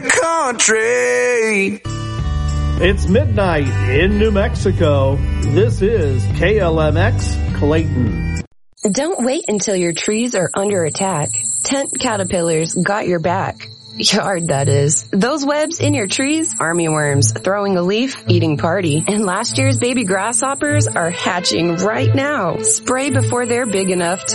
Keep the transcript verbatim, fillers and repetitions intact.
country. It's midnight in New Mexico. This is K L M X Clayton. Don't wait until your trees are under attack. Tent caterpillars got your back. Yard, that is. Those webs in your trees, army worms throwing a leaf, eating party. And last year's baby grasshoppers are hatching right now. Spray before they're big enough to